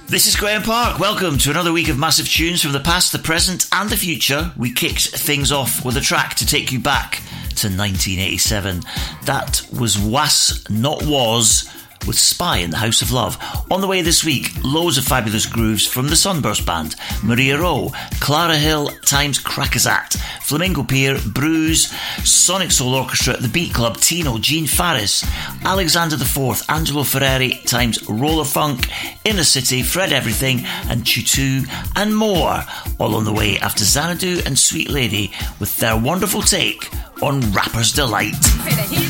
This is Graham Park. Welcome to another week of massive tunes from the past, the present and the future. We kicked things off with a track to take you back to 1987. That was Was Not Was with Spy in the House of Love. On the way this week, loads of fabulous grooves from the Sunburst Band, Maria Rowe, Clara Hill times Crackazat, Flamingo Pier, Bruise, Sonic Soul Orchestra, The Beat Club, Tino, Gene Farris, Alexander IV, Angelo Ferreri times Roller Funk, Inner City, Fred Everything and Tutu and more. All on the way after Xanadu and Sweet Lady with their wonderful take on Rapper's Delight.